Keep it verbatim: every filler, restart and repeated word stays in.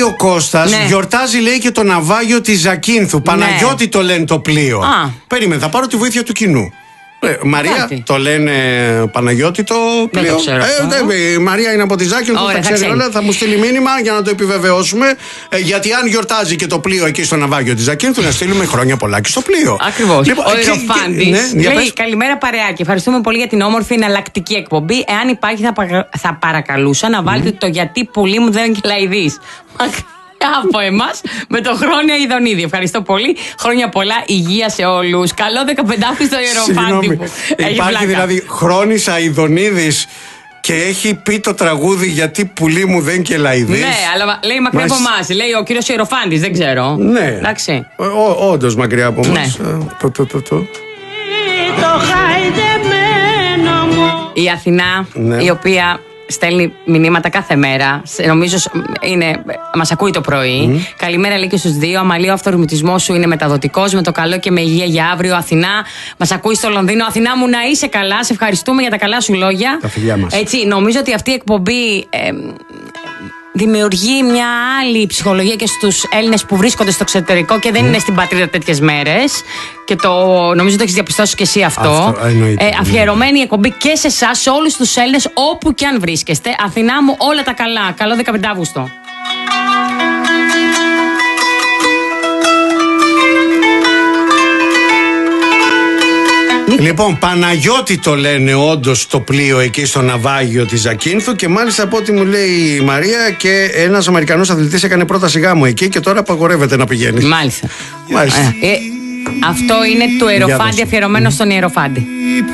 ο Κώστας, ναι. Γιορτάζει λέει και το ναυάγιο της Ζακίνθου. Παναγιώτη ναι. Το λένε το πλοίο. Α. Περίμενε, θα πάρω τη βοήθεια του κοινού. Ε, Μαρία, Κάτι. Το λένε Παναγιώτη το πλοίο. Δεν το ξέρω. Ε, ε, η Μαρία είναι από τη Ζάκυνθο, θα ξέρει όλα, θα μου στείλει μήνυμα για να το επιβεβαιώσουμε. Ε, γιατί αν γιορτάζει και το πλοίο εκεί στο ναυάγιο τη Ζακύνθου, να στείλουμε χρόνια πολλά και στο πλοίο. Ακριβώς. Λοιπόν, ο Ιεροφάντης ναι, λέει: Καλημέρα, παρεάκι. Ευχαριστούμε πολύ για την όμορφη εναλλακτική εκπομπή. Εάν υπάρχει, θα, πα, θα παρακαλούσα να βάλετε mm. το γιατί πουλί μου δεν κελαϊδείς. Από εμάς με το Χρόνια Ιδονίδη. Ευχαριστώ πολύ. Χρόνια πολλά, υγεία σε όλους. Καλό δεκαπεντάχρονο στο Ιεροφάντη που έχει υπάρχει πλάκα. Δηλαδή Χρόνης Αιδονίδης και έχει πει το τραγούδι γιατί πουλί μου δεν κελαϊδείς. Ναι, αλλά λέει μακριά Μας... από εμάς. Λέει ο κύριος Ιεροφάντης, δεν ξέρω. Ναι. Εντάξει. Όντως μακριά από εμάς. Ναι. Το, το, το, το. Η Αθηνά, ναι. Η οποία στέλνει μηνύματα κάθε μέρα. Νομίζω είναι, μας ακούει το πρωί. Mm. Καλημέρα λέει και στους δύο. Αμαλή, ο αυτορμητισμός σου είναι μεταδοτικός. Με το καλό και με υγεία για αύριο. Αθηνά, μας ακούει στο Λονδίνο. Αθηνά μου, να είσαι καλά. Σε ευχαριστούμε για τα καλά σου λόγια. Τα φιλιά μας. Έτσι, νομίζω ότι αυτή η εκπομπή ε, δημιουργεί μια άλλη ψυχολογία και στους Έλληνες που βρίσκονται στο εξωτερικό και δεν mm. είναι στην πατρίδα τέτοιες μέρες. Και το, νομίζω το έχεις διαπιστώσει και εσύ αυτό. αυτό ε, αφιερωμένη η εκπομπή και σε εσάς, σε όλους τους Έλληνες, όπου και αν βρίσκεστε. Αθηνά μου, όλα τα καλά. Καλό δεκαπέντε Αυγούστου. Λοιπόν, Παναγιώτη το λένε όντως το πλοίο εκεί στο ναυάγιο της Ζακίνθου και μάλιστα από ό,τι μου λέει η Μαρία και ένας Αμερικανός αθλητής έκανε πρόταση γάμου εκεί και τώρα απαγορεύεται να πηγαίνει. Μάλιστα. Μάλιστα. Ε, ε, αυτό είναι του Ιεροφάντη, αφιερωμένο στον Ιεροφάντη.